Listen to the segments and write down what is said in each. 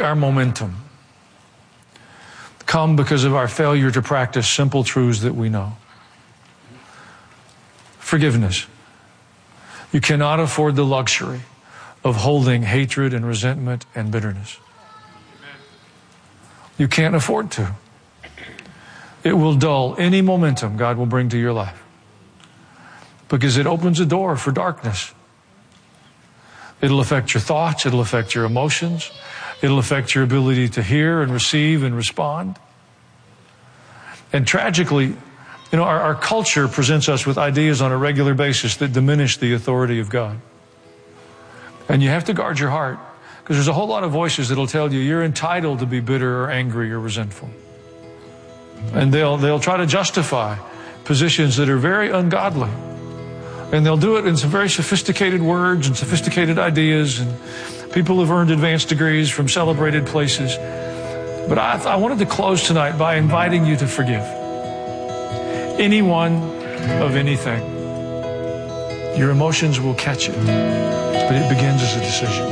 our momentum come because of our failure to practice simple truths that we know. Forgiveness. You cannot afford the luxury of holding hatred and resentment and bitterness. You can't afford to. It will dull any momentum God will bring to your life because it opens a door for darkness. It'll affect your thoughts. It'll affect your emotions. It'll affect your ability to hear and receive and respond. And tragically, our culture presents us with ideas on a regular basis that diminish the authority of God. And you have to guard your heart because there's a whole lot of voices that'll tell you you're entitled to be bitter or angry or resentful. And they'll try to justify positions that are very ungodly. And they'll do it in some very sophisticated words and sophisticated ideas. And people have earned advanced degrees from celebrated places. But I wanted to close tonight by inviting you to forgive anyone of anything. Your emotions will catch it, but it begins as a decision.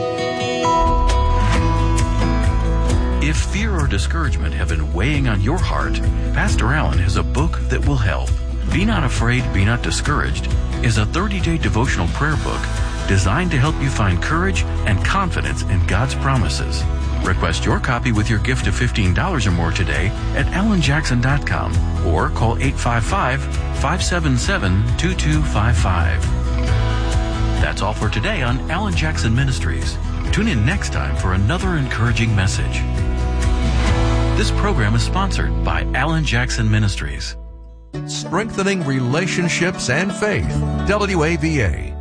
If fear or discouragement have been weighing on your heart, Pastor Allen has a book that will help. Be Not Afraid, Be Not Discouraged is a 30-day devotional prayer book designed to help you find courage and confidence in God's promises. Request your copy with your gift of $15 or more today at allenjackson.com or call 855-577-2255. That's all for today on Alan Jackson Ministries. Tune in next time for another encouraging message. This program is sponsored by Alan Jackson Ministries. Strengthening relationships and faith. WAVA.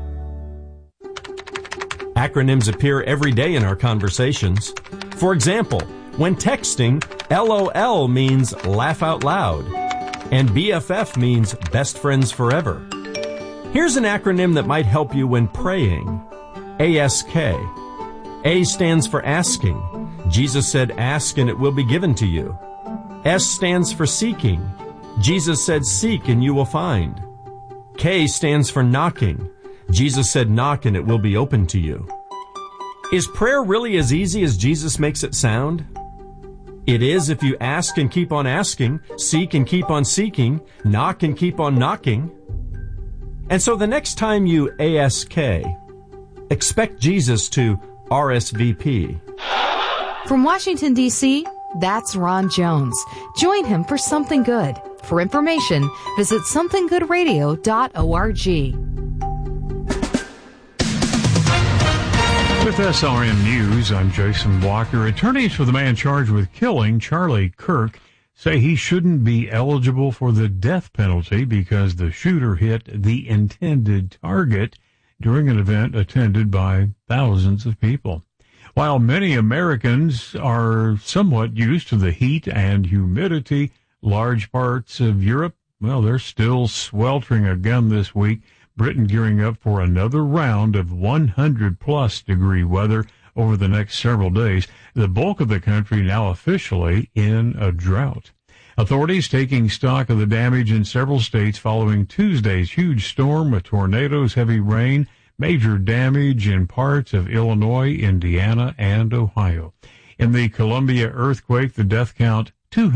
Acronyms appear every day in our conversations. For example, when texting, LOL means laugh out loud, and BFF means best friends forever. Here's an acronym that might help you when praying. ASK. A stands for asking. Jesus said, ask and it will be given to you. S stands for seeking. Jesus said, seek and you will find. K stands for knocking. Jesus said, knock and it will be open to you. Is prayer really as easy as Jesus makes it sound? It is if you ask and keep on asking, seek and keep on seeking, knock and keep on knocking. And so the next time you ASK, expect Jesus to RSVP. From Washington, D.C., that's Ron Jones. Join him for Something Good. For information, visit somethinggoodradio.org. With SRN News, I'm Jason Walker. Attorneys for the man charged with killing Charlie Kirk say he shouldn't be eligible for the death penalty because the shooter hit the intended target during an event attended by thousands of people. While many Americans are somewhat used to the heat and humidity, large parts of Europe, well, they're still sweltering again this week. Britain gearing up for another round of 100-plus degree weather over the next several days. The bulk of the country now officially in a drought. Authorities taking stock of the damage in several states following Tuesday's huge storm with tornadoes, heavy rain, major damage in parts of Illinois, Indiana, and Ohio. In the Columbia earthquake, the death count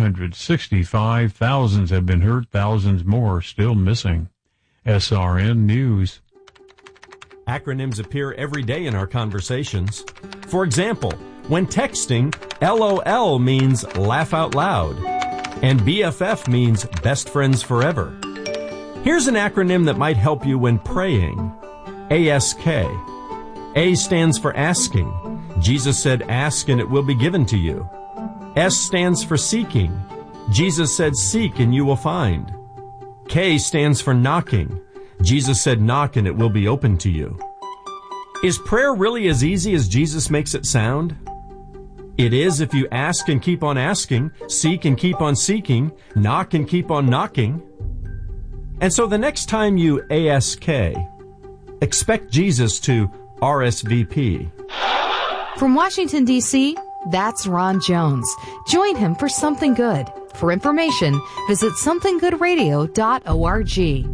265. Thousands have been hurt, thousands more still missing. SRN News. Acronyms appear every day in our conversations. For example, when texting, LOL means laugh out loud, and BFF means best friends forever. Here's an acronym that might help you when praying. ASK. A stands for asking. Jesus said, ask and it will be given to you. S stands for seeking. Jesus said, seek and you will find. K stands for knocking. Jesus said, knock and it will be open to you. Is prayer really as easy as Jesus makes it sound? It is if you ask and keep on asking, seek and keep on seeking, knock and keep on knocking. And so the next time you ASK, expect Jesus to RSVP. From Washington, D.C., that's Ron Jones. Join him for Something Good. For information, visit somethinggoodradio.org.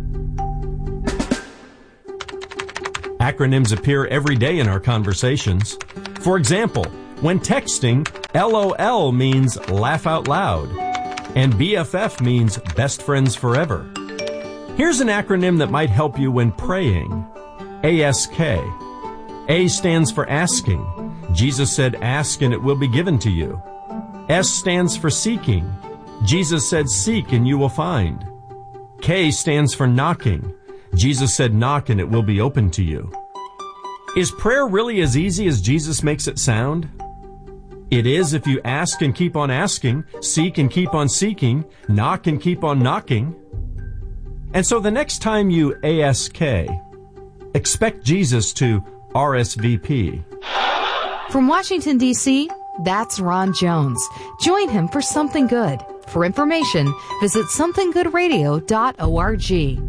Acronyms appear every day in our conversations. For example, when texting, LOL means laugh out loud. And BFF means best friends forever. Here's an acronym that might help you when praying. ASK. A stands for asking. Jesus said, ask and it will be given to you. S stands for seeking. Jesus said, seek and you will find. K stands for knocking. Jesus said, knock and it will be open to you. Is prayer really as easy as Jesus makes it sound? It is if you ask and keep on asking, seek and keep on seeking, knock and keep on knocking. And so the next time you ASK, expect Jesus to RSVP. From Washington, D.C., that's Ron Jones. Join him for Something Good. For information, visit somethinggoodradio.org.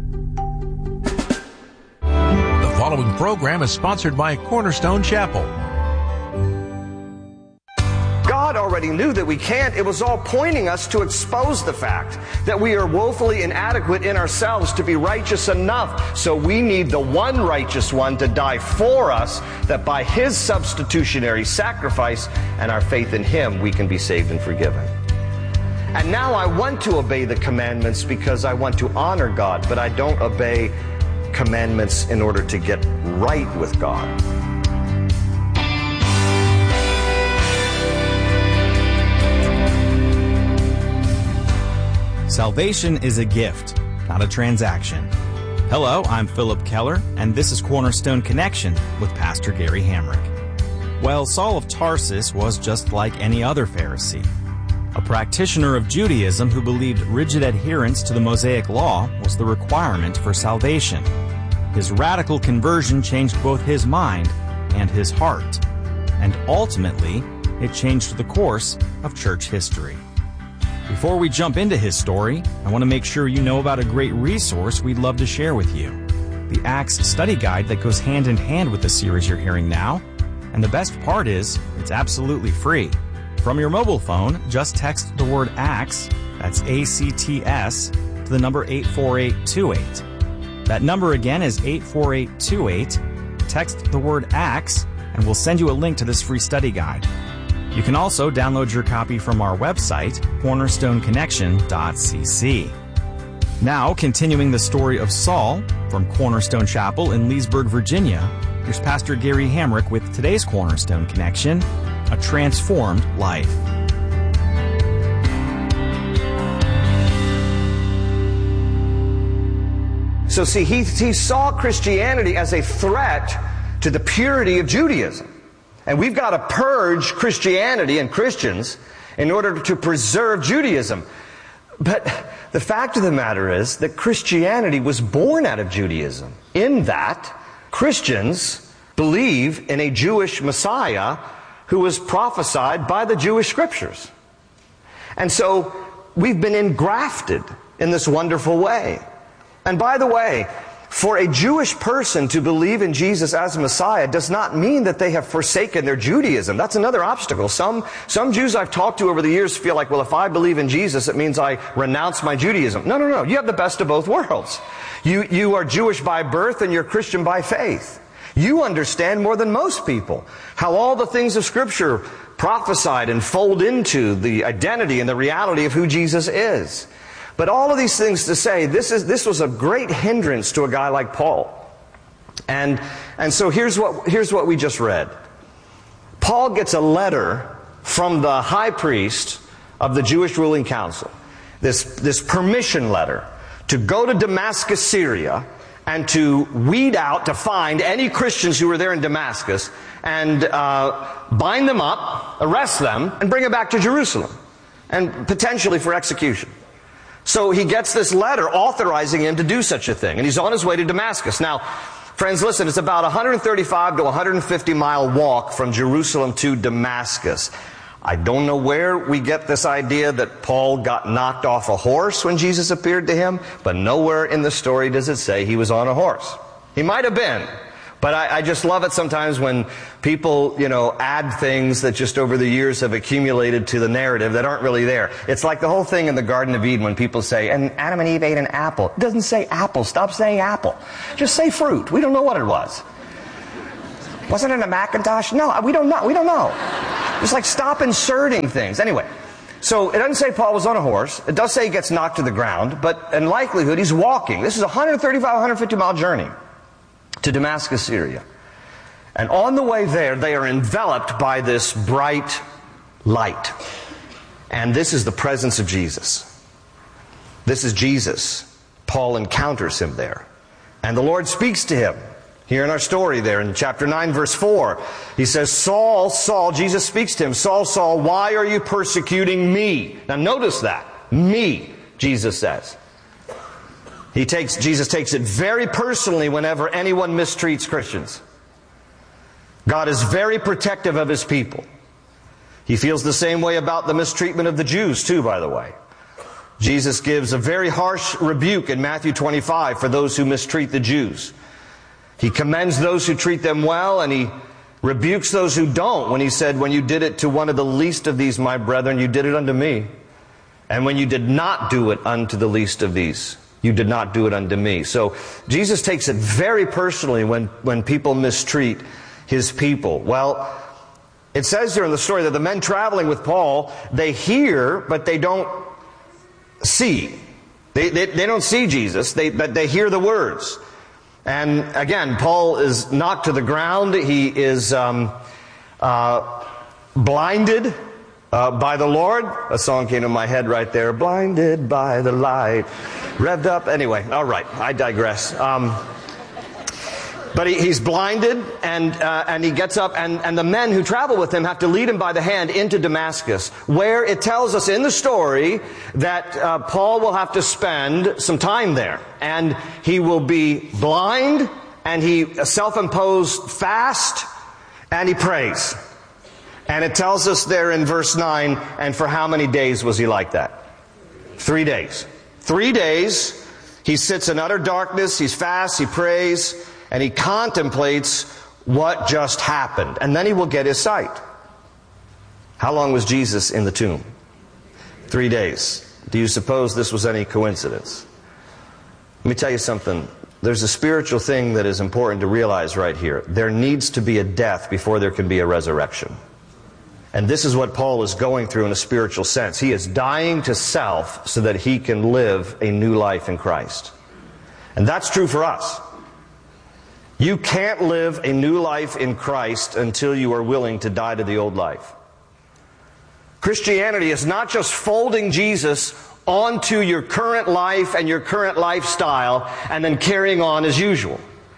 The following program is sponsored by Cornerstone Chapel. God already knew that we can't. It was all pointing us to expose the fact that we are woefully inadequate in ourselves to be righteous enough. So we need the one righteous one to die for us, that by his substitutionary sacrifice and our faith in him, we can be saved and forgiven. And now I want to obey the commandments because I want to honor God, but I don't obey commandments in order to get right with God. Salvation is a gift, not a transaction. Hello, I'm Philip Keller, and this is Cornerstone Connection with Pastor Gary Hamrick. Well, Saul of Tarsus was just like any other Pharisee, a practitioner of Judaism who believed rigid adherence to the Mosaic Law was the requirement for salvation. His radical conversion changed both his mind and his heart, and ultimately, it changed the course of church history. Before we jump into his story, I want to make sure you know about a great resource we'd love to share with you. The Acts study guide that goes hand in hand with the series you're hearing now. And the best part is, it's absolutely free. From your mobile phone, just text the word ACTS, that's ACTS, to the number 84828. That number again is 84828. Text the word ACTS, and we'll send you a link to this free study guide. You can also download your copy from our website, cornerstoneconnection.cc. Now, continuing the story of Saul from Cornerstone Chapel in Leesburg, Virginia, here's Pastor Gary Hamrick with today's Cornerstone Connection, A Transformed Life. So see, he saw Christianity as a threat to the purity of Judaism. And we've got to purge Christianity and Christians in order to preserve Judaism. But the fact of the matter is that Christianity was born out of Judaism, in that Christians believe in a Jewish Messiah who was prophesied by the Jewish Scriptures. And so we've been engrafted in this wonderful way. And by the way, for a Jewish person to believe in Jesus as Messiah does not mean that they have forsaken their Judaism. That's another obstacle. Some Jews I've talked to over the years feel like, well, if I believe in Jesus, it means I renounce my Judaism. No. You have the best of both worlds. You are Jewish by birth and you're Christian by faith. You understand more than most people how all the things of Scripture prophesied and fold into the identity and the reality of who Jesus is. But all of these things to say, this was a great hindrance to a guy like Paul. And so here's what we just read. Paul gets a letter from the high priest of the Jewish ruling council. This permission letter to go to Damascus, Syria, and to weed out, to find any Christians who were there in Damascus, and bind them up, arrest them, and bring them back to Jerusalem, and potentially for execution. So he gets this letter authorizing him to do such a thing, and he's on his way to Damascus. Now, friends, listen, it's about a 135 to 150 mile walk from Jerusalem to Damascus. I don't know where we get this idea that Paul got knocked off a horse when Jesus appeared to him, but nowhere in the story does it say he was on a horse. He might have been. But I just love it sometimes when people, add things that just over the years have accumulated to the narrative that aren't really there. It's like the whole thing in the Garden of Eden when people say, and Adam and Eve ate an apple. It doesn't say apple. Stop saying apple. Just say fruit. We don't know what it was. Wasn't it a Macintosh? No, we don't know. Just like stop inserting things. Anyway, so it doesn't say Paul was on a horse. It does say he gets knocked to the ground, but in likelihood he's walking. This is a 135, 150-mile journey to Damascus, Syria. And on the way there, they are enveloped by this bright light. And this is the presence of Jesus. This is Jesus. Paul encounters him there. And the Lord speaks to him. Here in our story there in chapter 9, verse 4, he says, Saul, Saul, Jesus speaks to him, Saul, Saul, why are you persecuting me? Now notice that. Me, Jesus says. Jesus takes it very personally whenever anyone mistreats Christians. God is very protective of His people. He feels the same way about the mistreatment of the Jews too, by the way. Jesus gives a very harsh rebuke in Matthew 25 for those who mistreat the Jews. He commends those who treat them well, and He rebukes those who don't when He said, when you did it to one of the least of these, my brethren, you did it unto me. And when you did not do it unto the least of these, you did not do it unto me. So Jesus takes it very personally when people mistreat His people. Well, it says here in the story that the men traveling with Paul, they hear, but they don't see. They don't see Jesus, but they hear the words. And again, Paul is knocked to the ground. He is blinded by the Lord. A song came to my head right there. Blinded by the light. Revved up. Anyway, all right. I digress. But he's blinded, and he gets up, and the men who travel with him have to lead him by the hand into Damascus, where it tells us in the story that Paul will have to spend some time there. And he will be blind, and he self-imposed fast, and he prays. And it tells us there in verse 9, and for how many days was he like that? 3 days. 3 days, he sits in utter darkness, he's fast, he prays, and he contemplates what just happened. And then he will get his sight. How long was Jesus in the tomb? 3 days. Do you suppose this was any coincidence? Let me tell you something. There's a spiritual thing that is important to realize right here. There needs to be a death before there can be a resurrection. And this is what Paul is going through in a spiritual sense. He is dying to self so that he can live a new life in Christ. And that's true for us. You can't live a new life in Christ until you are willing to die to the old life. Christianity is not just folding Jesus onto your current life and your current lifestyle and then carrying on as usual.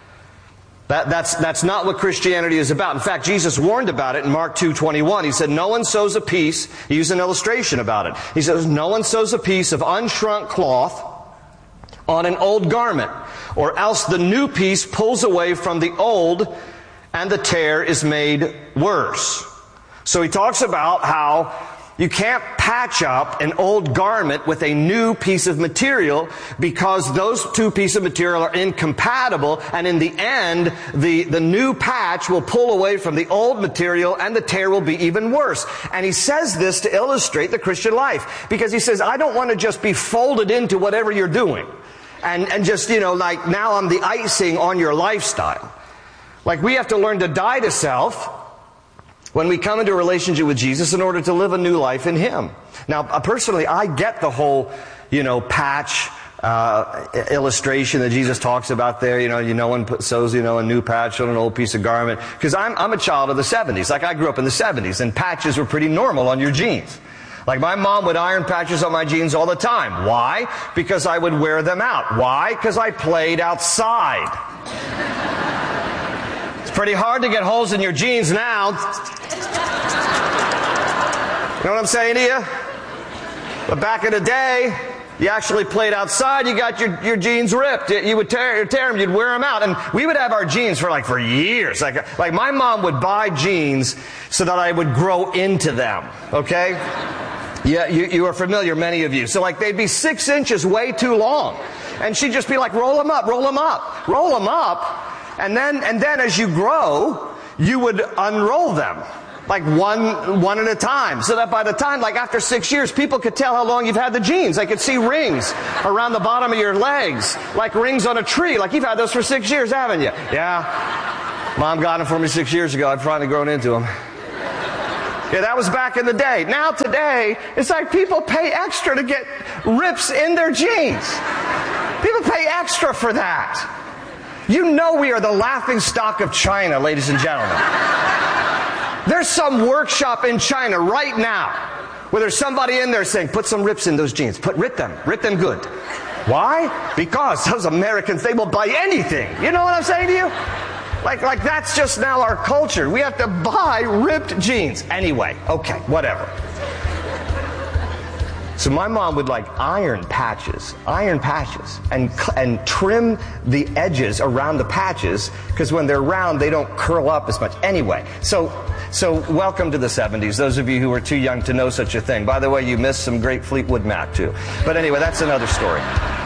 That's not what Christianity is about. In fact, Jesus warned about it in Mark 2:21. He said, no one sews a piece, he used an illustration about it. He says, no one sews a piece of unshrunk cloth on an old garment, or else the new piece pulls away from the old and the tear is made worse. So he talks about how you can't patch up an old garment with a new piece of material because those two pieces of material are incompatible, and in the end, the new patch will pull away from the old material and the tear will be even worse. And he says this to illustrate the Christian life, because he says, I don't want to just be folded into whatever you're doing and just, like now I'm the icing on your lifestyle. Like we have to learn to die to self when we come into a relationship with Jesus in order to live a new life in Him. Now, personally, I get the whole, patch illustration that Jesus talks about there. No one sews, a new patch on an old piece of garment. Because I'm a child of the 70s. Like I grew up in the 70s, and patches were pretty normal on your jeans. Like my mom would iron patches on my jeans all the time. Why? Because I would wear them out. Why? Because I played outside. It's pretty hard to get holes in your jeans now. You know what I'm saying to you? But back in the day, you actually played outside, you got your jeans ripped. You would tear them, you'd wear them out. And we would have our jeans for years. Like my mom would buy jeans so that I would grow into them. Okay? Yeah, you are familiar, many of you. So they'd be 6 inches way too long. And she'd just be like, roll them up, roll them up, roll them up. And then as you grow, you would unroll them. Like one at a time. So that by the time, after 6 years, people could tell how long you've had the jeans. They could see rings around the bottom of your legs. Like rings on a tree. Like you've had those for 6 years, haven't you? Yeah. Mom got them for me 6 years ago. I've finally grown into them. Yeah, that was back in the day. Now today, it's like people pay extra to get rips in their jeans. People pay extra for that. You know we are the laughing stock of China, ladies and gentlemen. There's some workshop in China right now where there's somebody in there saying, put some rips in those jeans. Rip them good. Why? Because those Americans, they will buy anything. You know what I'm saying to you? Like that's just now our culture. We have to buy ripped jeans. Anyway, okay, whatever. So my mom would like iron patches, and trim the edges around the patches, because when they're round, they don't curl up as much. Anyway, so welcome to the 70s, those of you who are too young to know such a thing. By the way, you missed some great Fleetwood Mac, too. But anyway, that's another story.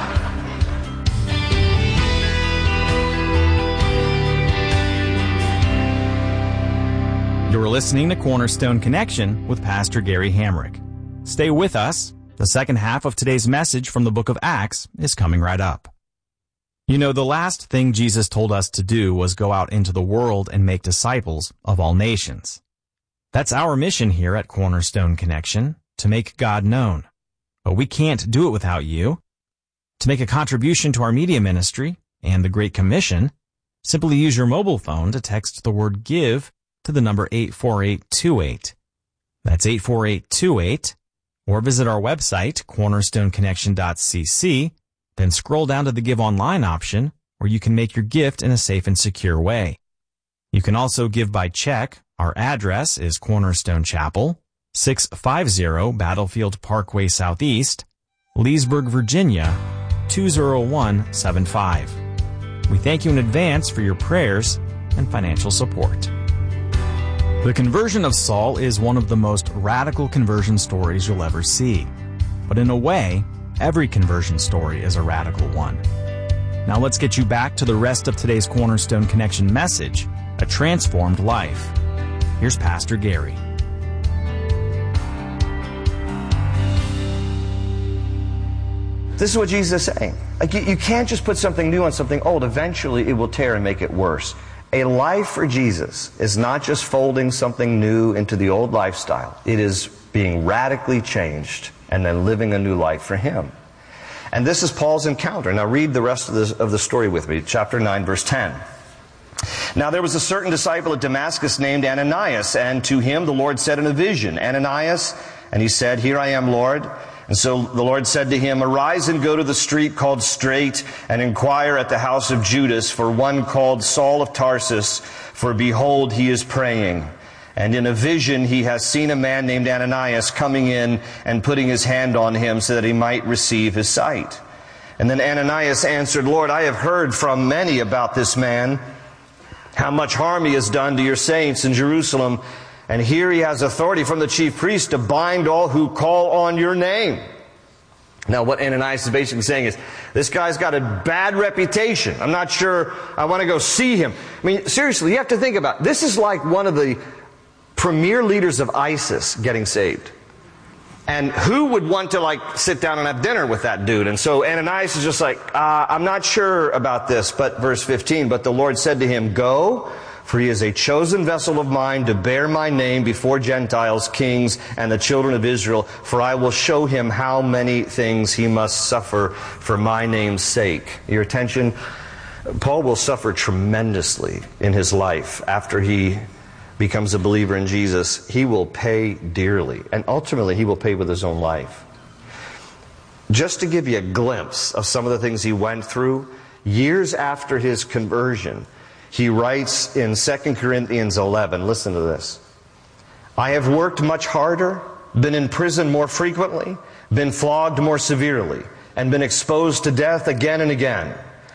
You're listening to Cornerstone Connection with Pastor Gary Hamrick. Stay with us. The second half of today's message from the book of Acts is coming right up. You know, the last thing Jesus told us to do was go out into the world and make disciples of all nations. That's our mission here at Cornerstone Connection, to make God known. But we can't do it without you. To make a contribution to our media ministry and the Great Commission, simply use your mobile phone to text the word GIVE to the number 84828. That's 84828. Or visit our website, cornerstoneconnection.cc, then scroll down to the Give Online option, where you can make your gift in a safe and secure way. You can also give by check. Our address is Cornerstone Chapel, 650 Battlefield Parkway Southeast, Leesburg, Virginia, 20175. We thank you in advance for your prayers and financial support. The conversion of Saul is one of the most radical conversion stories you'll ever see. But in a way, every conversion story is a radical one. Now let's get you back to the rest of today's Cornerstone Connection message, A Transformed Life. Here's Pastor Gary. This is what Jesus is saying. Like you can't just put something new on something old. Eventually it will tear and make it worse. A life for Jesus is not just folding something new into the old lifestyle. It is being radically changed and then living a new life for Him. And this is Paul's encounter. Now read the rest of the story with me. Chapter 9, verse 10. Now there was a certain disciple at Damascus named Ananias, and to him the Lord said in a vision, Ananias, and he said, Here I am, Lord. And so the Lord said to him, Arise and go to the street called Straight, and inquire at the house of Judas for one called Saul of Tarsus, for behold, he is praying. And in a vision he has seen a man named Ananias coming in and putting his hand on him so that he might receive his sight. And then Ananias answered, Lord, I have heard from many about this man, how much harm he has done to your saints in Jerusalem. And here he has authority from the chief priest to bind all who call on your name. Now what Ananias is basically saying is, this guy's got a bad reputation. I'm not sure I want to go see him. I mean, seriously, you have to think about it. This is like one of the premier leaders of ISIS getting saved. And who would want to sit down and have dinner with that dude? And so Ananias is just like, I'm not sure about this. But verse 15, but the Lord said to him, Go, for he is a chosen vessel of mine to bear my name before Gentiles, kings, and the children of Israel. For I will show him how many things he must suffer for my name's sake. Your attention? Paul will suffer tremendously in his life after he becomes a believer in Jesus. He will pay dearly. And ultimately, he will pay with his own life. Just to give you a glimpse of some of the things he went through, years after his conversion, he writes in 2 Corinthians 11, listen to this. I have worked much harder, been in prison more frequently, been flogged more severely, and been exposed to death again and again.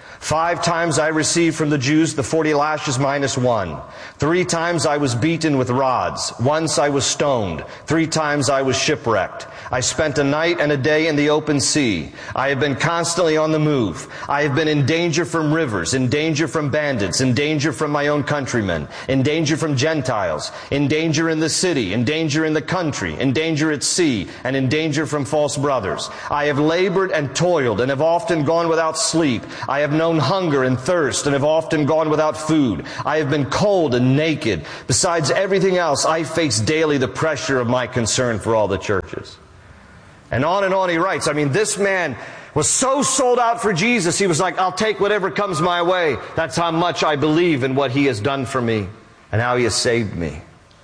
5 times I received from the Jews the 40 lashes minus 1. 3 times I was beaten with rods. Once I was stoned. 3 times I was shipwrecked. I spent a night and a day in the open sea. I have been constantly on the move. I have been in danger from rivers, in danger from bandits, in danger from my own countrymen, in danger from Gentiles, in danger in the city, in danger in the country, in danger at sea, and in danger from false brothers. I have labored and toiled and have often gone without sleep. I have known hunger and thirst and have often gone without food. I have been cold and naked. Besides everything else, I face daily the pressure of my concern for all the churches. And on he writes. I mean, this man was so sold out for Jesus, he was like, I'll take whatever comes my way. That's how much I believe in what he has done for me and how he has saved me.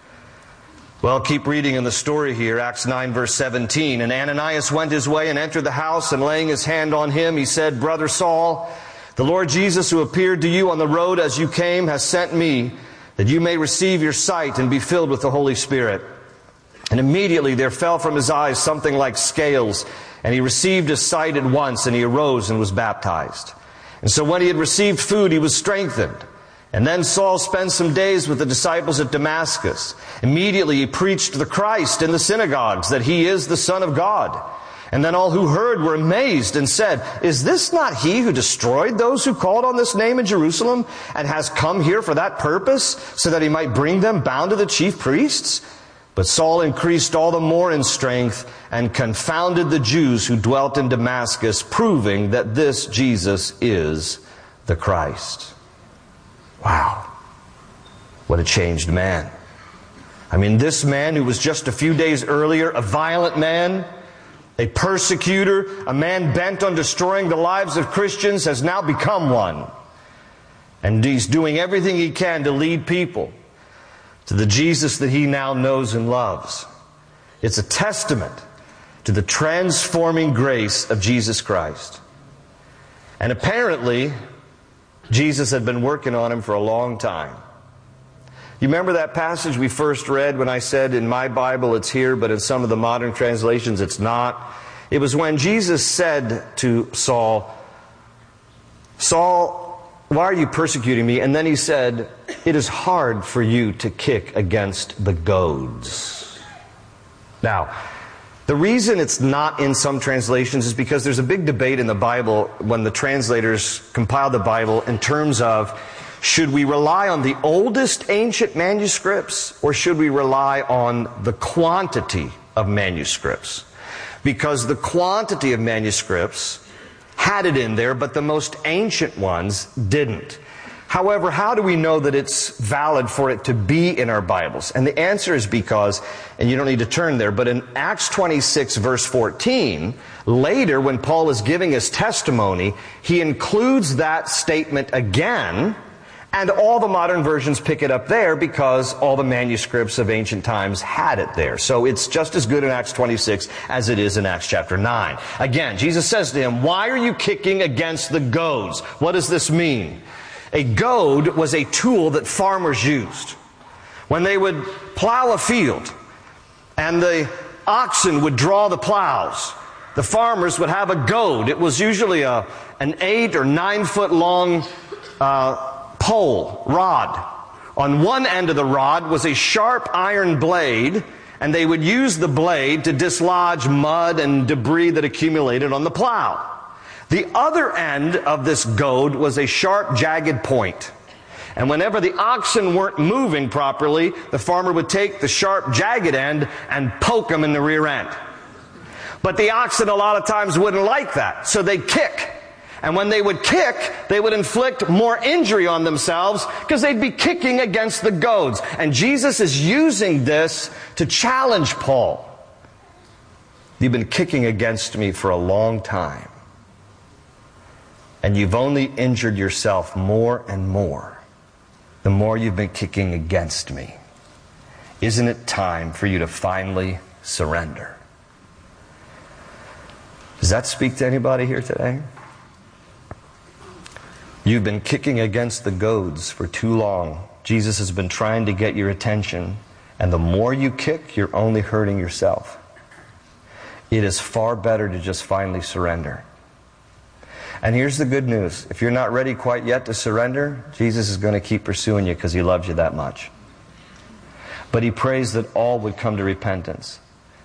Well, keep reading in the story here, Acts 9, verse 17. And Ananias went his way and entered the house, and laying his hand on him, he said, Brother Saul, the Lord Jesus, who appeared to you on the road as you came, has sent me, that you may receive your sight and be filled with the Holy Spirit. And immediately there fell from his eyes something like scales, and he received his sight at once, and he arose and was baptized. And so when he had received food, he was strengthened. And then Saul spent some days with the disciples at Damascus. Immediately he preached the Christ in the synagogues, that he is the Son of God. And then all who heard were amazed and said, Is this not he who destroyed those who called on this name in Jerusalem, and has come here for that purpose, so that he might bring them bound to the chief priests? But Saul increased all the more in strength and confounded the Jews who dwelt in Damascus, proving that this Jesus is the Christ. Wow. What a changed man. I mean, this man who was just a few days earlier a violent man, a persecutor, a man bent on destroying the lives of Christians, has now become one. And he's doing everything he can to lead people to the Jesus that he now knows and loves. It's a testament to the transforming grace of Jesus Christ. And apparently, Jesus had been working on him for a long time. You remember that passage we first read when I said in my Bible it's here, but in some of the modern translations it's not? It was when Jesus said to Saul, Saul, why are you persecuting me? And then he said, it is hard for you to kick against the goads. Now, the reason it's not in some translations is because there's a big debate in the Bible when the translators compiled the Bible in terms of, should we rely on the oldest ancient manuscripts or should we rely on the quantity of manuscripts? Because the quantity of manuscripts had it in there, but the most ancient ones didn't. However, how do we know that it's valid for it to be in our Bibles? And the answer is because, and you don't need to turn there, but in Acts 26 verse 14, later when Paul is giving his testimony, he includes that statement again, and all the modern versions pick it up there because all the manuscripts of ancient times had it there. So it's just as good in Acts 26 as it is in Acts chapter 9. Again, Jesus says to him, why are you kicking against the goads? What does this mean? A goad was a tool that farmers used. When they would plow a field and the oxen would draw the plows, the farmers would have a goad. It was usually an 8 or 9 foot long rod. On one end of the rod was a sharp iron blade, and they would use the blade to dislodge mud and debris that accumulated on the plow. The other end of this goad was a sharp, jagged point. And whenever the oxen weren't moving properly, the farmer would take the sharp, jagged end and poke them in the rear end. But the oxen a lot of times wouldn't like that, so they'd kick. And when they would kick, they would inflict more injury on themselves because they'd be kicking against the goads. And Jesus is using this to challenge Paul. You've been kicking against me for a long time. And you've only injured yourself more and more the more you've been kicking against me. Isn't it time for you to finally surrender? Does that speak to anybody here today? You've been kicking against the goads for too long. Jesus has been trying to get your attention, and the more you kick, you're only hurting yourself. It is far better to just finally surrender. And here's the good news. If you're not ready quite yet to surrender, Jesus is going to keep pursuing you because He loves you that much. But He prays that all would come to repentance.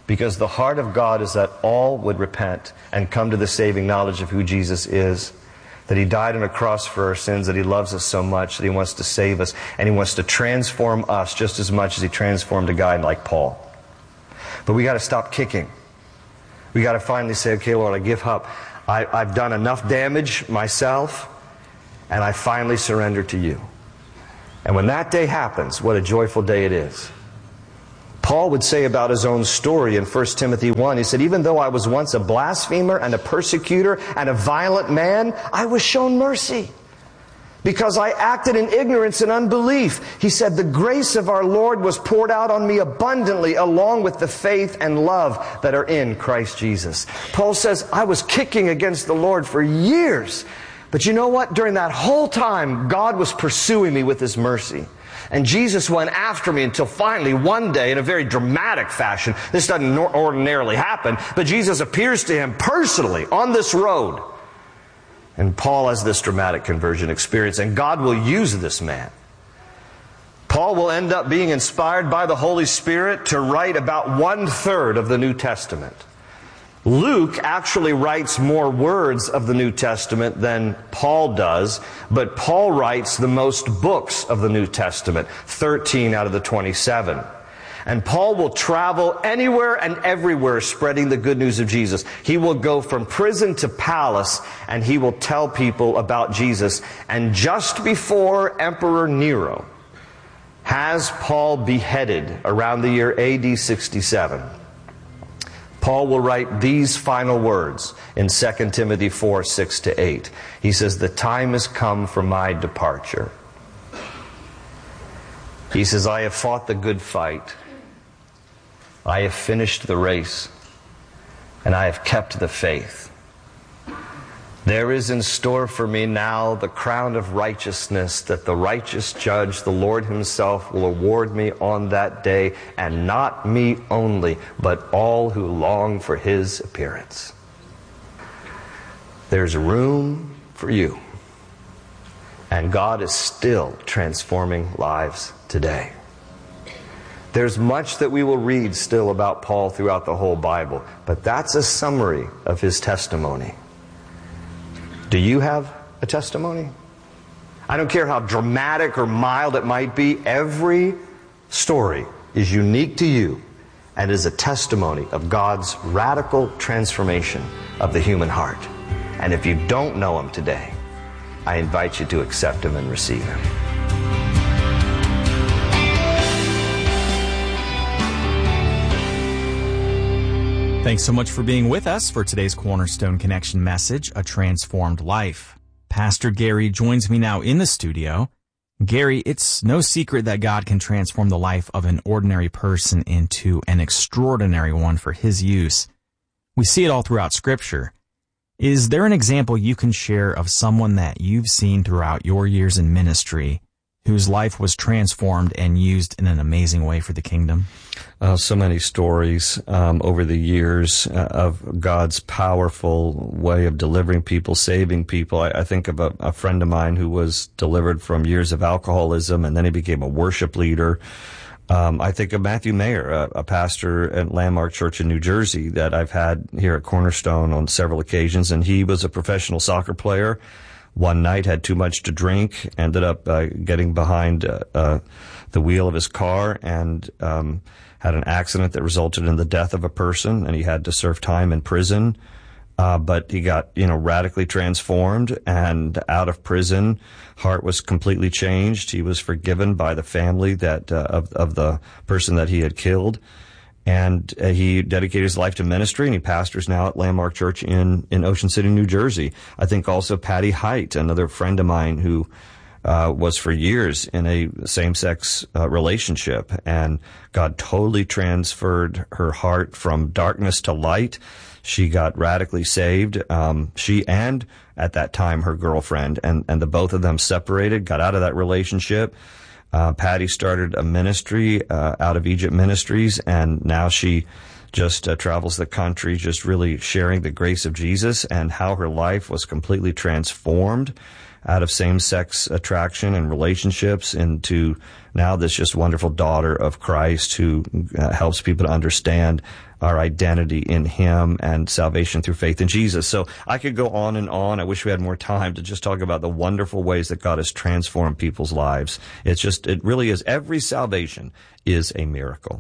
Because the heart of God is that all would repent and come to the saving knowledge of who Jesus is. That He died on a cross for our sins, that He loves us so much, that He wants to save us, and He wants to transform us just as much as He transformed a guy like Paul. But we got to stop kicking. We got to finally say, okay, Lord, I give up. I've done enough damage myself, and I finally surrender to You. And when that day happens, what a joyful day it is. Paul would say about his own story in 1 Timothy 1, he said, even though I was once a blasphemer and a persecutor and a violent man, I was shown mercy because I acted in ignorance and unbelief. He said, the grace of our Lord was poured out on me abundantly along with the faith and love that are in Christ Jesus. Paul says, I was kicking against the Lord for years. But you know what? During that whole time, God was pursuing me with His mercy. And Jesus went after me until finally one day, in a very dramatic fashion, this doesn't ordinarily happen, but Jesus appears to him personally on this road. And Paul has this dramatic conversion experience, and God will use this man. Paul will end up being inspired by the Holy Spirit to write about 1/3 of the New Testament. Luke actually writes more words of the New Testament than Paul does, but Paul writes the most books of the New Testament, 13 out of the 27. And Paul will travel anywhere and everywhere spreading the good news of Jesus. He will go from prison to palace, and he will tell people about Jesus. And just before Emperor Nero has Paul beheaded around the year AD 67, Paul will write these final words in 2 Timothy 4, 6-8. He says, the time has come for my departure. He says, I have fought the good fight. I have finished the race. And I have kept the faith. There is in store for me now the crown of righteousness that the righteous judge, the Lord Himself, will award me on that day, and not me only, but all who long for His appearance. There's room for you. And God is still transforming lives today. There's much that we will read still about Paul throughout the whole Bible, but that's a summary of his testimony. Do you have a testimony? I don't care how dramatic or mild it might be. Every story is unique to you and is a testimony of God's radical transformation of the human heart. And if you don't know Him today, I invite you to accept Him and receive Him. Thanks so much for being with us for today's Cornerstone Connection message, A Transformed Life. Pastor Gary joins me now in the studio. Gary, it's no secret that God can transform the life of an ordinary person into an extraordinary one for His use. We see it all throughout Scripture. Is there an example you can share of someone that you've seen throughout your years in ministry whose life was transformed and used in an amazing way for the kingdom? So many stories over the years of God's powerful way of delivering people, saving people. I think of a friend of mine who was delivered from years of alcoholism, and then he became a worship leader. I think of Matthew Mayer, a pastor at Landmark Church in New Jersey that I've had here at Cornerstone on several occasions, and he was a professional soccer player. One night had too much to drink, ended up getting behind the wheel of his car and had an accident that resulted in the death of a person, and he had to serve time in prison. But he got, radically transformed, and out of prison, heart was completely changed. He was forgiven by the family that of the person that he had killed. And he dedicated his life to ministry, and he pastors now at Landmark Church in Ocean City, New Jersey. I think also Patty Height, another friend of mine who was for years in a same-sex relationship, and God totally transferred her heart from darkness to light. She got radically saved. She and, at that time, her girlfriend, and the both of them separated, got out of that relationship. Patty started a ministry out of Egypt Ministries, and now she just travels the country just really sharing the grace of Jesus and how her life was completely transformed out of same-sex attraction and relationships into now this just wonderful daughter of Christ who helps people to understand our identity in Him and salvation through faith in Jesus. So I could go on and on. I wish we had more time to just talk about the wonderful ways that God has transformed people's lives. It really is. Every salvation is a miracle.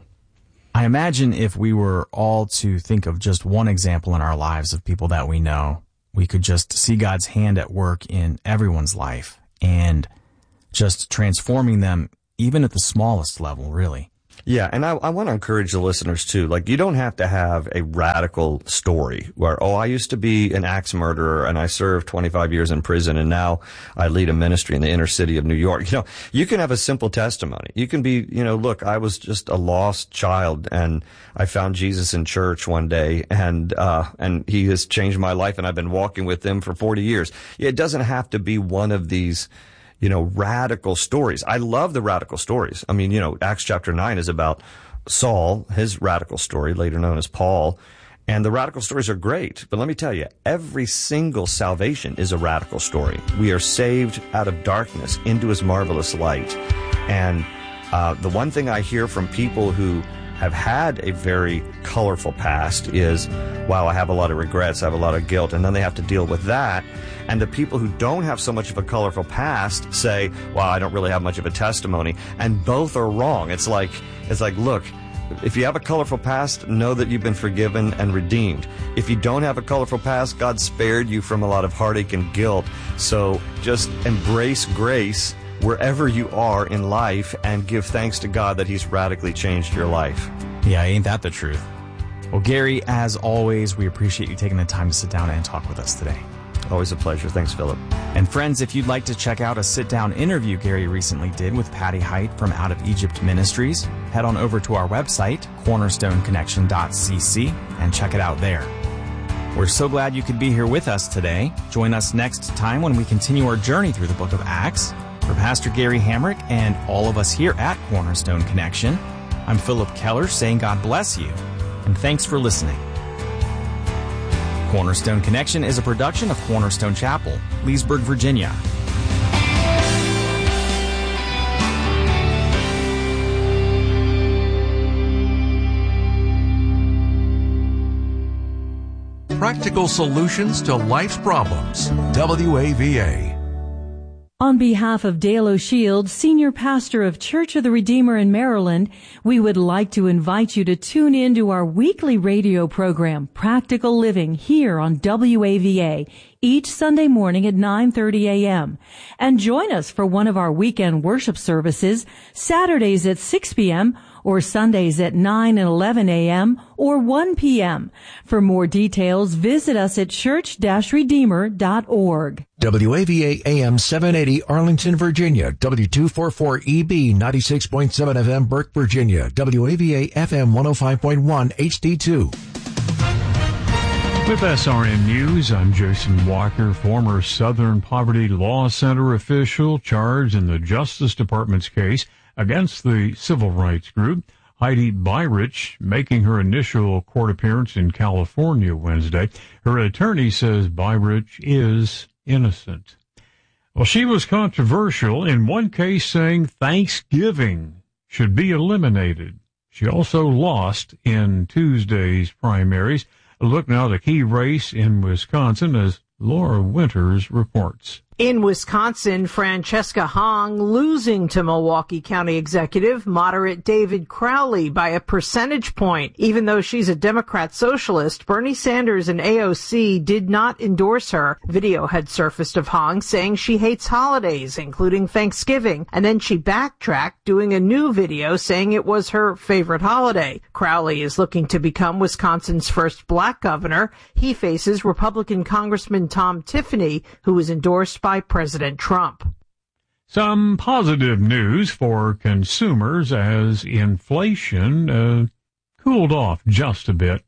I imagine if we were all to think of just one example in our lives of people that we know, we could just see God's hand at work in everyone's life and just transforming them even at the smallest level, really. Yeah, and I want to encourage the listeners, too. Like, you don't have to have a radical story where, I used to be an axe murderer and I served 25 years in prison and now I lead a ministry in the inner city of New York. You can have a simple testimony. You can be, look, I was just a lost child and I found Jesus in church one day and He has changed my life and I've been walking with Him for 40 years. It doesn't have to be one of these radical stories. I love the radical stories. I mean, Acts chapter 9 is about Saul, his radical story, later known as Paul. And the radical stories are great. But let me tell you, every single salvation is a radical story. We are saved out of darkness into His marvelous light. And the one thing I hear from people who have had a very colorful past is, wow, I have a lot of regrets, I have a lot of guilt, and then they have to deal with that. And the people who don't have so much of a colorful past say, wow, I don't really have much of a testimony. And both are wrong. It's like, look, if you have a colorful past, know that you've been forgiven and redeemed. If you don't have a colorful past, God spared you from a lot of heartache and guilt. So just embrace grace wherever you are in life and give thanks to God that He's radically changed your life. Yeah, ain't that the truth? Well, Gary, as always, we appreciate you taking the time to sit down and talk with us today. Always a pleasure. Thanks, Philip. And friends, if you'd like to check out a sit-down interview Gary recently did with Patty Height from Out of Egypt Ministries, head on over to our website, cornerstoneconnection.cc, and check it out there. We're so glad you could be here with us today. Join us next time when we continue our journey through the book of Acts. For Pastor Gary Hamrick and all of us here at Cornerstone Connection, I'm Philip Keller saying God bless you, and thanks for listening. Cornerstone Connection is a production of Cornerstone Chapel, Leesburg, Virginia. Practical solutions to life's problems. WAVA. On behalf of Dale O'Shield, Senior Pastor of Church of the Redeemer in Maryland, we would like to invite you to tune in to our weekly radio program, Practical Living, here on WAVA, each Sunday morning at 9:30 a.m. And join us for one of our weekend worship services, Saturdays at 6 p.m., or Sundays at 9 and 11 a.m. or 1 p.m. For more details, visit us at church-redeemer.org. WAVA AM 780 Arlington, Virginia. W244EB 96.7 FM Burke, Virginia. WAVA FM 105.1 HD2. With SRN News, I'm Jason Walker, former Southern Poverty Law Center official charged in the Justice Department's case against the civil rights group. Heidi Beirich making her initial court appearance in California Wednesday. Her attorney says Beirich is innocent. Well, she was controversial in one case saying Thanksgiving should be eliminated. She also lost in Tuesday's primaries. A look now at the key race in Wisconsin as Laura Winters reports. In Wisconsin, Francesca Hong losing to Milwaukee County Executive moderate David Crowley by a percentage point. Even though she's a Democrat socialist, Bernie Sanders and AOC did not endorse her. Video had surfaced of Hong saying she hates holidays, including Thanksgiving, and then she backtracked, doing a new video saying it was her favorite holiday. Crowley is looking to become Wisconsin's first black governor. He faces Republican Congressman Tom Tiffany, who was endorsed by President Trump. Some positive news for consumers as inflation cooled off just a bit.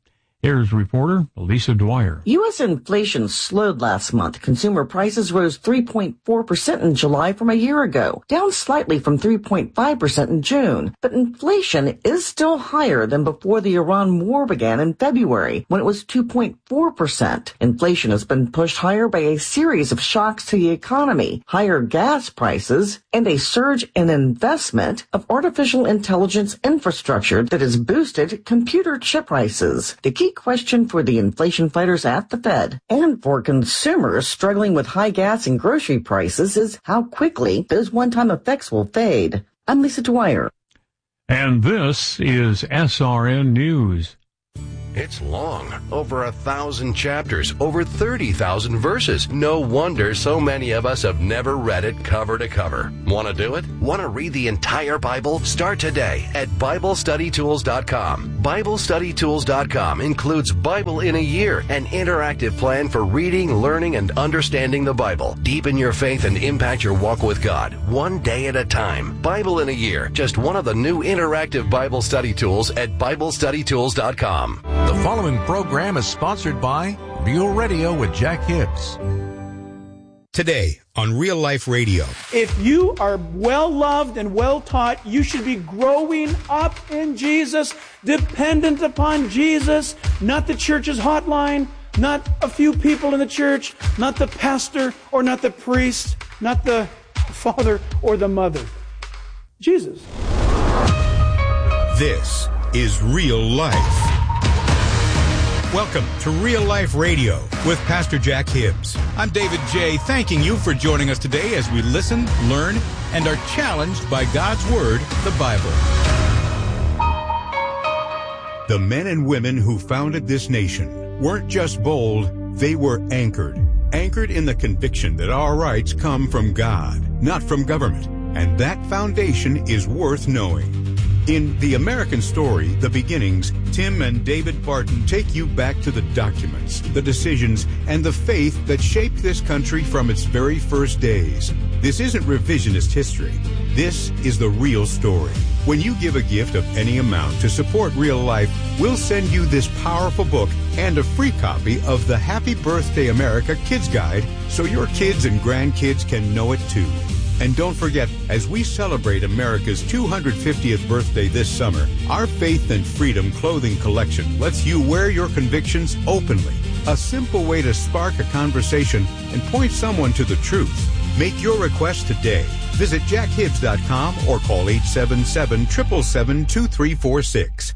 Here's reporter Lisa Dwyer. U.S. inflation slowed last month. Consumer prices rose 3.4% in July from a year ago, down slightly from 3.5% in June. But inflation is still higher than before the Iran war began in February, when it was 2.4%. Inflation has been pushed higher by a series of shocks to the economy, higher gas prices, and a surge in investment of artificial intelligence infrastructure that has boosted computer chip prices. The key question for the inflation fighters at the Fed and for consumers struggling with high gas and grocery prices is how quickly those one-time effects will fade. I'm Lisa Dwyer. And this is SRN News. It's long, over 1,000 chapters, over 30,000 verses. No wonder so many of us have never read it cover to cover. Want to do it? Want to read the entire Bible? Start today at BibleStudyTools.com. BibleStudyTools.com includes Bible in a Year, an interactive plan for reading, learning, and understanding the Bible. Deepen your faith and impact your walk with God, one day at a time. Bible in a Year, just one of the new interactive Bible study tools at BibleStudyTools.com. The following program is sponsored by Real Radio with Jack Hibbs. Today on Real Life Radio. If you are well loved and well taught, you should be growing up in Jesus, dependent upon Jesus, not the church's hotline, not a few people in the church, not the pastor or not the priest, not the father or the mother. Jesus. This is Real Life. Welcome to Real Life Radio with Pastor Jack Hibbs. I'm David J., thanking you for joining us today as we listen, learn, and are challenged by God's Word, the Bible. The men and women who founded this nation weren't just bold, they were anchored. Anchored in the conviction that our rights come from God, not from government. And that foundation is worth knowing. In The American Story, The Beginnings, Tim and David Barton take you back to the documents, the decisions, and the faith that shaped this country from its very first days. This isn't revisionist history. This is the real story. When you give a gift of any amount to support Real Life, we'll send you this powerful book and a free copy of the Happy Birthday America Kids Guide so your kids and grandkids can know it too. And don't forget, as we celebrate America's 250th birthday this summer, our Faith and Freedom clothing collection lets you wear your convictions openly. A simple way to spark a conversation and point someone to the truth. Make your request today. Visit jackhibbs.com or call 877-777-2346.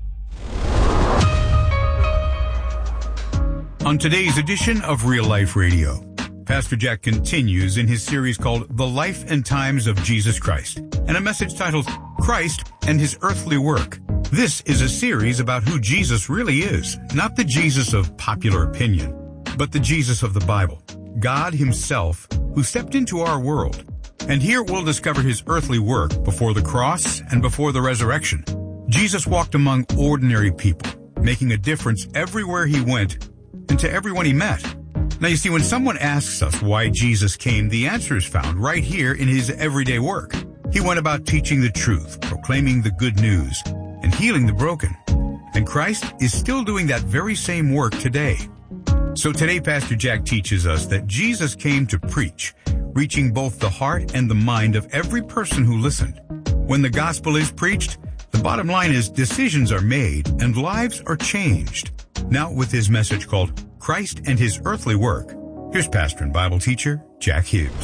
On today's edition of Real Life Radio, Pastor Jack continues in his series called The Life and Times of Jesus Christ, and a message titled Christ and His Earthly Work. This is a series about who Jesus really is, not the Jesus of popular opinion, but the Jesus of the Bible, God Himself, who stepped into our world. And here we'll discover His earthly work before the cross and before the resurrection. Jesus walked among ordinary people, making a difference everywhere He went and to everyone He met. Now, you see, when someone asks us why Jesus came, the answer is found right here in His everyday work. He went about teaching the truth, proclaiming the good news, and healing the broken. And Christ is still doing that very same work today. So today, Pastor Jack teaches us that Jesus came to preach, reaching both the heart and the mind of every person who listened. When the gospel is preached, the bottom line is decisions are made and lives are changed. Now, with his message called Christ and His Earthly Work, here's pastor and Bible teacher Jack Hibbs.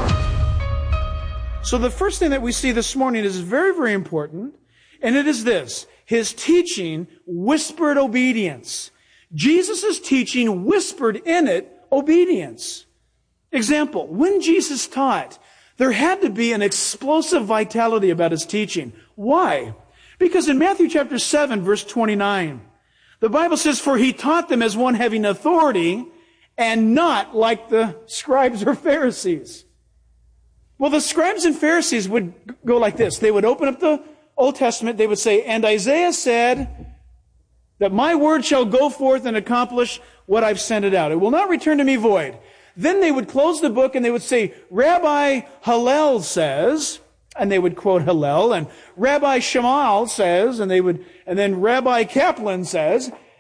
So the first thing that we see this morning is very, very important, and it is this. His teaching whispered obedience. Jesus' teaching whispered in it obedience. Example, when Jesus taught, there had to be an explosive vitality about His teaching. Why? Because in Matthew chapter 7, verse 29, the Bible says, "For He taught them as one having authority, and not like the scribes or Pharisees." Well, the scribes and Pharisees would go like this. They would open up the Old Testament. They would say, "And Isaiah said that my word shall go forth and accomplish what I've sent it out. It will not return to me void." Then they would close the book and they would say, "Rabbi Hillel says," and they would quote Hillel, and Rabbi Shammai says, and then Rabbi Kaplan says,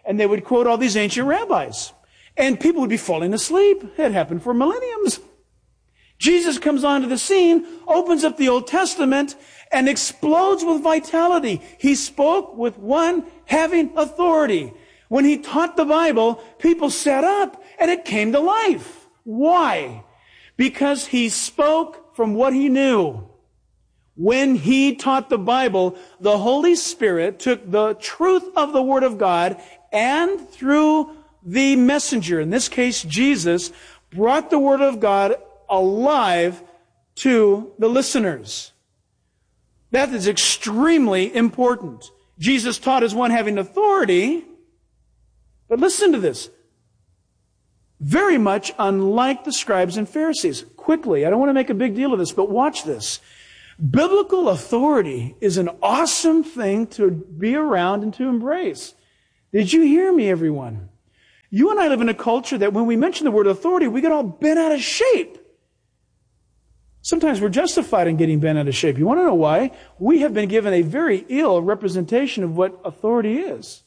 and they would quote all these ancient rabbis. And people would be falling asleep. It happened for millenniums. Jesus comes onto the scene, opens up the Old Testament, and explodes with vitality. He spoke with one having authority. When he taught the Bible, people sat up and it came to life. Why? Because he spoke from what he knew. When he taught the Bible, the Holy Spirit took the truth of the Word of God and through the messenger, in this case Jesus, brought the Word of God alive to the listeners. That is extremely important. Jesus taught as one having authority, but listen to this. Very much unlike the scribes and Pharisees. Quickly, I don't want to make a big deal of this, but watch this. Biblical authority is an awesome thing to be around and to embrace. Did you hear me, everyone? You and I live in a culture that when we mention the word authority, we get all bent out of shape. Sometimes we're justified in getting bent out of shape. You want to know why? We have been given a very ill representation of what authority is.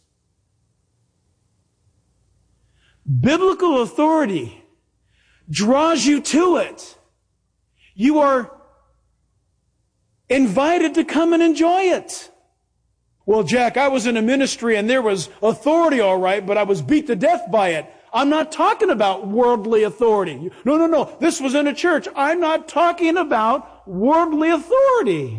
Biblical authority draws you to it. You are invited to come and enjoy it. Well, Jack, I was in a ministry and there was authority, all right, but I was beat to death by it. I'm not talking about worldly authority. No. This was in a church. I'm not talking about worldly authority.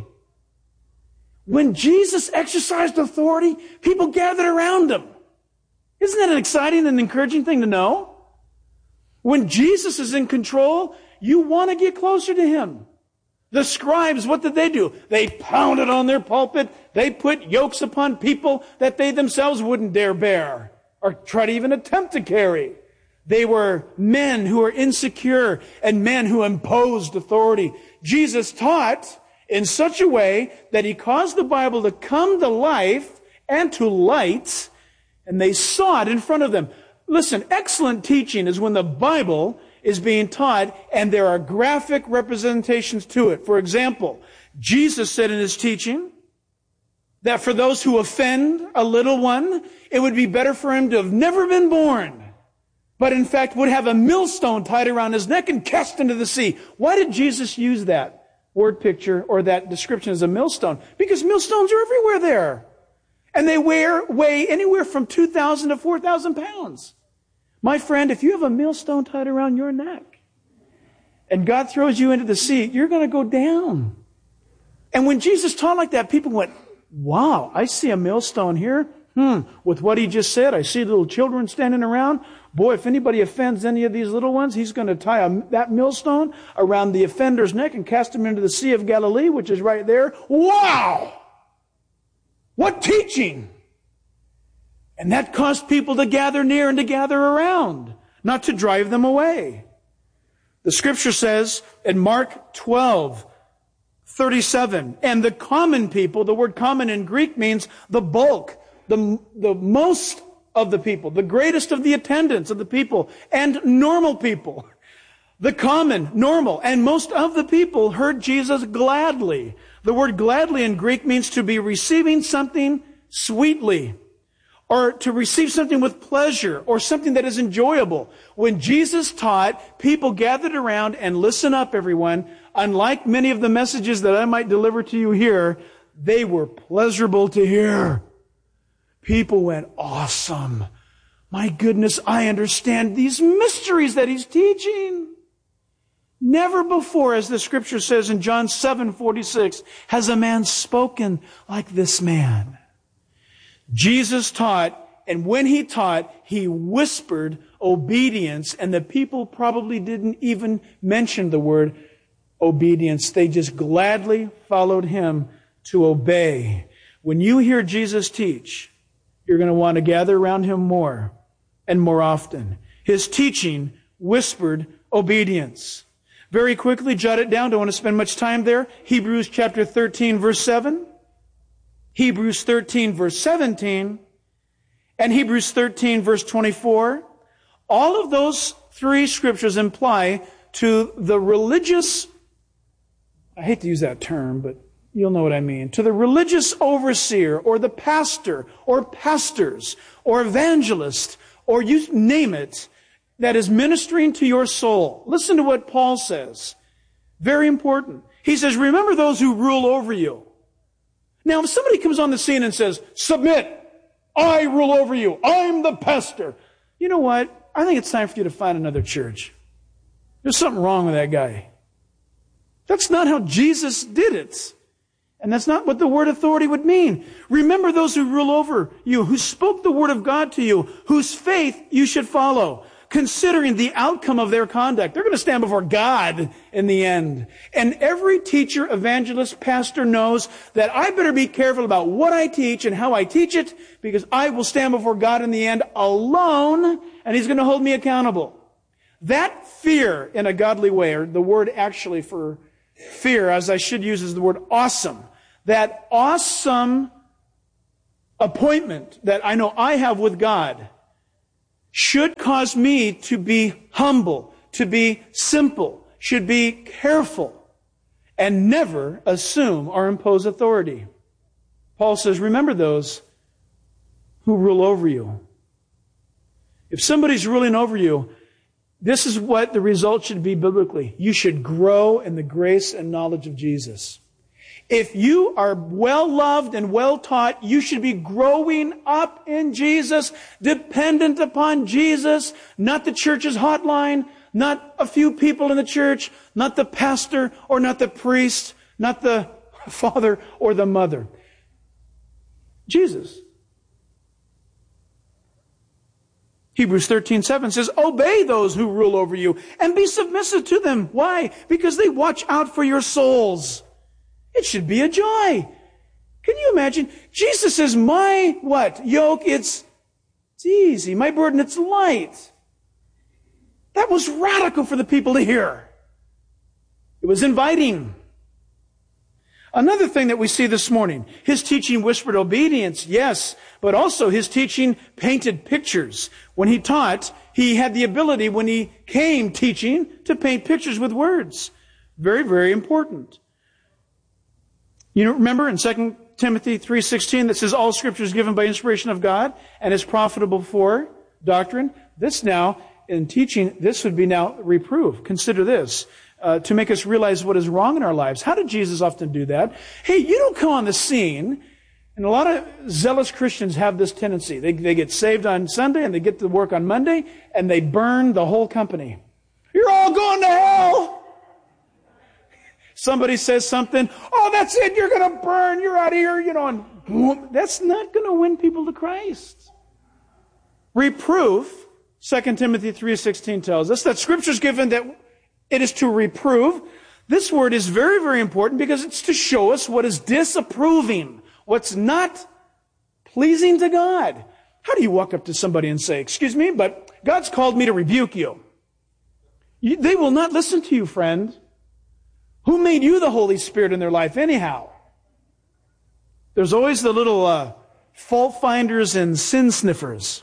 When Jesus exercised authority, people gathered around him. Isn't that an exciting and encouraging thing to know? When Jesus is in control, you want to get closer to him. The scribes, what did they do? They pounded on their pulpit. They put yokes upon people that they themselves wouldn't dare bear or try to even attempt to carry. They were men who were insecure and men who imposed authority. Jesus taught in such a way that he caused the Bible to come to life and to light, and they saw it in front of them. Listen, excellent teaching is when the Bible is being taught and there are graphic representations to it. For example, Jesus said in his teaching that for those who offend a little one, it would be better for him to have never been born, but in fact would have a millstone tied around his neck and cast into the sea. Why did Jesus use that word picture or that description as a millstone? Because millstones are everywhere there. And they weigh anywhere from 2,000 to 4,000 pounds. My friend, if you have a millstone tied around your neck and God throws you into the sea, you're going to go down. And when Jesus taught like that, people went, wow, I see a millstone here. With what he just said, I see little children standing around. Boy, if anybody offends any of these little ones, he's going to tie that millstone around the offender's neck and cast him into the Sea of Galilee, which is right there. Wow! What teaching! And that caused people to gather near and to gather around, not to drive them away. The scripture says in Mark 12:37, and the common people, the word common in Greek means the bulk, the most of the people, the greatest of the attendants of the people, and normal people. The common, normal, and most of the people heard Jesus gladly. The word gladly in Greek means to be receiving something sweetly, or to receive something with pleasure, or something that is enjoyable. When Jesus taught, people gathered around, and listen up, everyone, unlike many of the messages that I might deliver to you here, they were pleasurable to hear. People went, awesome. My goodness, I understand these mysteries that he's teaching. Never before, as the scripture says in John 7:46, has a man spoken like this man. Jesus taught, and when he taught, he whispered obedience, and the people probably didn't even mention the word obedience. They just gladly followed him to obey. When you hear Jesus teach, you're going to want to gather around him more and more often. His teaching whispered obedience. Very quickly, jot it down. Don't want to spend much time there. Hebrews chapter 13, verse 7. Hebrews 13, verse 17. And Hebrews 13, verse 24. All of those three scriptures imply to the religious, I hate to use that term, but you'll know what I mean, to the religious overseer or the pastor or pastors or evangelist, or you name it, that is ministering to your soul. Listen to what Paul says. Very important. He says, remember those who rule over you. Now, if somebody comes on the scene and says, submit, I rule over you, I'm the pastor. You know what? I think it's time for you to find another church. There's something wrong with that guy. That's not how Jesus did it. And that's not what the word authority would mean. Remember those who rule over you, who spoke the word of God to you, whose faith you should follow, considering the outcome of their conduct. They're going to stand before God in the end. And every teacher, evangelist, pastor knows that I better be careful about what I teach and how I teach it, because I will stand before God in the end alone, and He's going to hold me accountable. That fear in a godly way, or the word actually for fear, as I should use, is the word awesome. That awesome appointment that I know I have with God should cause me to be humble, to be simple, should be careful, and never assume or impose authority. Paul says, remember those who rule over you. If somebody's ruling over you, this is what the result should be biblically. You should grow in the grace and knowledge of Jesus. If you are well loved and well taught, you should be growing up in Jesus, dependent upon Jesus, not the church's hotline, not a few people in the church, not the pastor or not the priest, not the father or the mother. Jesus. Hebrews 13:7 says, obey those who rule over you and be submissive to them. Why? Because they watch out for your souls. It should be a joy. Can you imagine? Jesus says, my what? Yoke, it's easy. My burden, it's light. That was radical for the people to hear. It was inviting. Another thing that we see this morning, His teaching whispered obedience, yes, but also His teaching painted pictures. When He taught, He had the ability, when He came teaching, to paint pictures with words. Very, very important. You know, remember in 2 Timothy 3:16 that says all Scripture is given by inspiration of God and is profitable for doctrine? This now, in teaching, this would be now reproof. Consider this. To make us realize what is wrong in our lives. How did Jesus often do that? Hey, you don't come on the scene, and a lot of zealous Christians have this tendency. They get saved on Sunday, and they get to work on Monday, and they burn the whole company. You're all going to hell! Somebody says something, oh, that's it, you're going to burn, you're out of here, you know, and boom. That's not going to win people to Christ. Reproof, 2 Timothy 3:16 tells us that Scripture's given that it is to reprove. This word is very, very important because it's to show us what is disapproving, what's not pleasing to God. How do you walk up to somebody and say, excuse me, but God's called me to rebuke you? They will not listen to you, friend. Who made you the Holy Spirit in their life anyhow? There's always the little fault finders and sin sniffers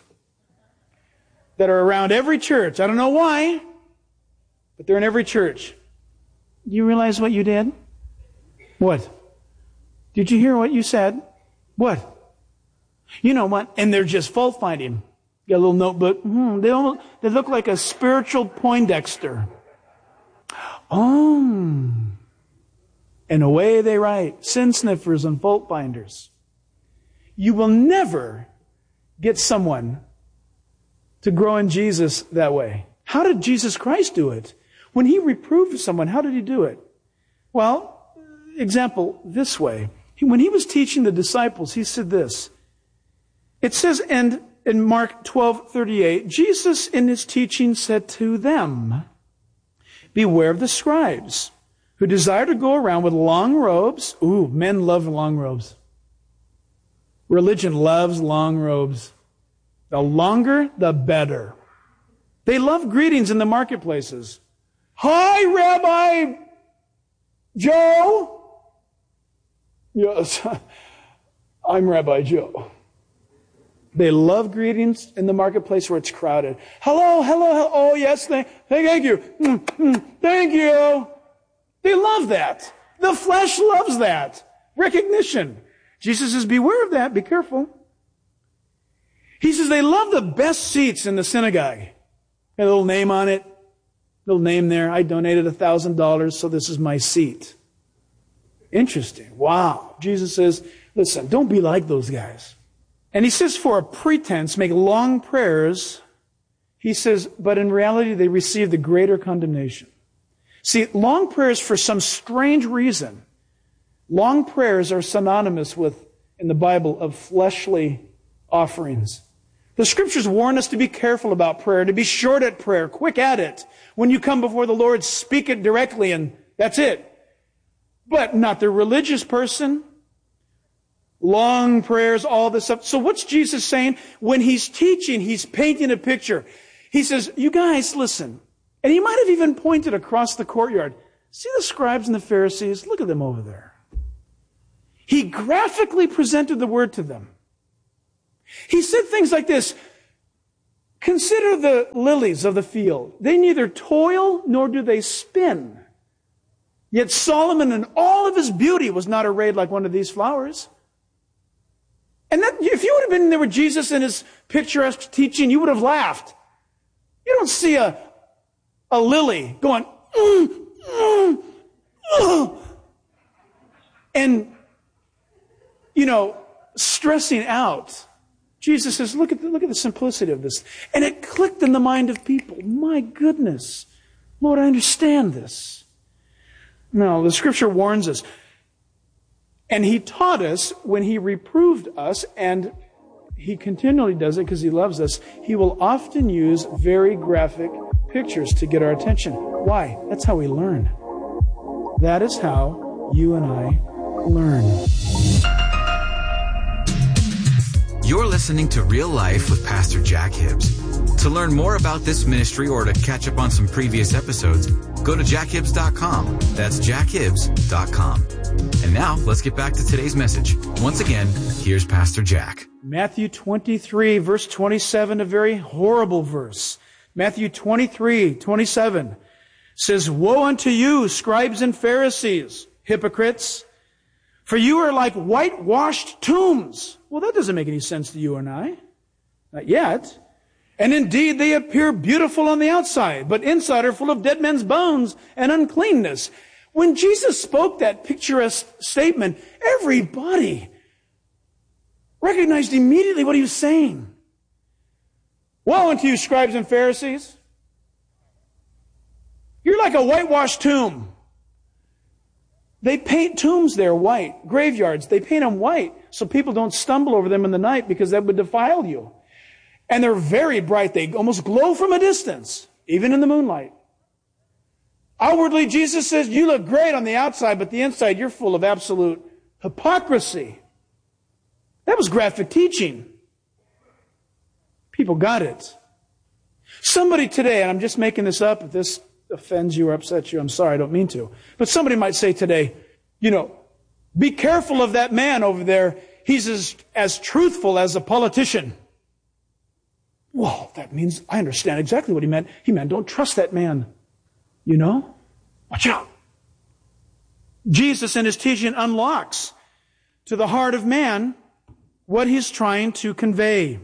that are around every church. I don't know why, but they're in every church. Do you realize what you did? What? Did you hear what you said? What? You know what? And they're just fault finding. Got a little notebook. They look like a spiritual Poindexter. Oh. And away they write. Sin sniffers and fault finders. You will never get someone to grow in Jesus that way. How did Jesus Christ do it? When He reproved someone, how did He do it? Well, example this way. When He was teaching the disciples, He said this. It says, and in Mark 12:38, Jesus in His teaching said to them, beware of the scribes who desire to go around with long robes. Ooh, men love long robes. Religion loves long robes. The longer, the better. They love greetings in the marketplaces. Hi, Rabbi Joe. Yes, I'm Rabbi Joe. They love greetings in the marketplace where it's crowded. Hello, hello, hello. Oh, yes, thank you. Thank you. They love that. The flesh loves that. Recognition. Jesus says, beware of that. Be careful. He says they love the best seats in the synagogue. Got a little name on it. Little name there. I donated $1,000, so this is my seat. Interesting. Wow. Jesus says, listen, don't be like those guys. And he says for a pretense, make long prayers. He says, but in reality, they receive the greater condemnation. See, long prayers for some strange reason. Long prayers are synonymous with, in the Bible, of fleshly offerings. The Scriptures warn us to be careful about prayer, to be short at prayer, quick at it. When you come before the Lord, speak it directly and that's it. But not the religious person. Long prayers, all this stuff. So what's Jesus saying? When He's teaching, He's painting a picture. He says, you guys, listen. And He might have even pointed across the courtyard. See the scribes and the Pharisees? Look at them over there. He graphically presented the word to them. He said things like this. Consider the lilies of the field. They neither toil nor do they spin. Yet Solomon in all of his beauty was not arrayed like one of these flowers. And that, if you would have been there with Jesus in His picturesque teaching, you would have laughed. You don't see a lily going, and, stressing out. Jesus says, look at the simplicity of this. And it clicked in the mind of people. My goodness. Lord, I understand this. No, the Scripture warns us. And He taught us when He reproved us, and He continually does it because He loves us. He will often use very graphic pictures to get our attention. Why? That's how we learn. That is how you and I learn. You're listening to Real Life with Pastor Jack Hibbs. To learn more about this ministry or to catch up on some previous episodes, go to jackhibbs.com. That's jackhibbs.com. And now, let's get back to today's message. Once again, here's Pastor Jack. Matthew 23, verse 27, a very horrible verse. Matthew 23, 27 says, Woe unto you, scribes and Pharisees, hypocrites, for you are like whitewashed tombs. Well, that doesn't make any sense to you and I. Not yet. And indeed, they appear beautiful on the outside, but inside are full of dead men's bones and uncleanness. When Jesus spoke that picturesque statement, everybody recognized immediately what He was saying. Woe unto you, scribes and Pharisees. You're like a whitewashed tomb. They paint tombs there white. Graveyards, they paint them white so people don't stumble over them in the night because that would defile you. And they're very bright. They almost glow from a distance, even in the moonlight. Outwardly, Jesus says, you look great on the outside, but the inside, you're full of absolute hypocrisy. That was graphic teaching. People got it. Somebody today, and I'm just making this up, if this offends you or upsets you, I'm sorry, I don't mean to. But somebody might say today, be careful of that man over there. He's as truthful as a politician. Well, that means I understand exactly what he meant. He meant don't trust that man. Watch out. Jesus in His teaching unlocks to the heart of man what He's trying to convey.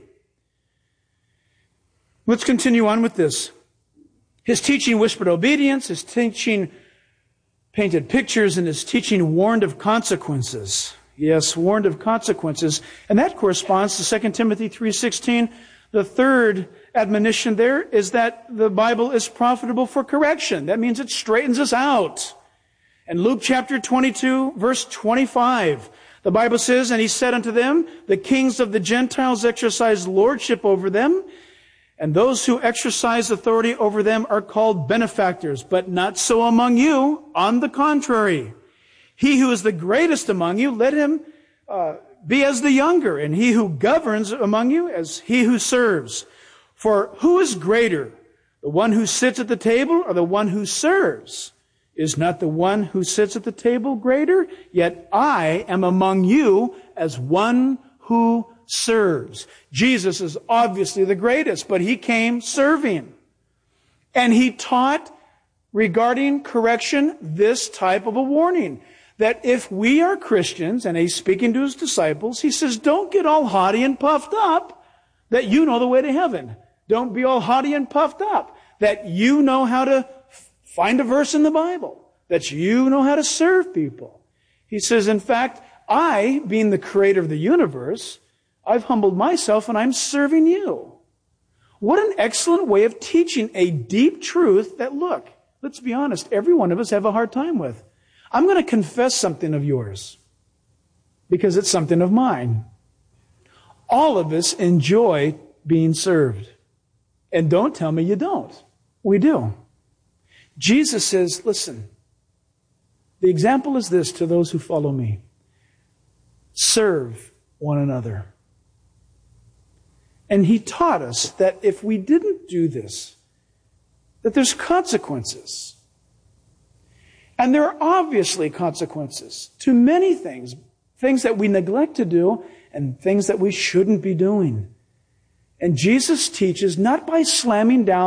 Let's continue on with this. His teaching whispered obedience. His teaching painted pictures, and His teaching warned of consequences. Yes, warned of consequences. And that corresponds to 2 Timothy 3:16. The third admonition there is that the Bible is profitable for correction. That means it straightens us out. And Luke chapter 22, verse 25, the Bible says, And He said unto them, The kings of the Gentiles exercise lordship over them, and those who exercise authority over them are called benefactors, but not so among you. On the contrary, he who is the greatest among you, let him be as the younger, and he who governs among you as he who serves. For who is greater, the one who sits at the table or the one who serves? Is not the one who sits at the table greater? Yet I am among you as one who serves. Jesus is obviously the greatest, but He came serving. And He taught regarding correction this type of a warning. That if we are Christians, and He's speaking to His disciples, He says, don't get all haughty and puffed up. that you know the way to heaven. Don't be all haughty and puffed up. That you know how to find a verse in the Bible. That you know how to serve people. He says, in fact, I, being the creator of the universe, I've humbled myself and I'm serving you. What an excellent way of teaching a deep truth that, look, let's be honest, every one of us have a hard time with. I'm going to confess something of yours because it's something of mine. All of us enjoy being served. And don't tell me you don't. We do. Jesus says, listen, the example is this to those who follow me. Serve one another. And he taught us that if we didn't do this, that there's consequences. And there are obviously consequences to many things, things that we neglect to do and things that we shouldn't be doing. And Jesus teaches not by slamming down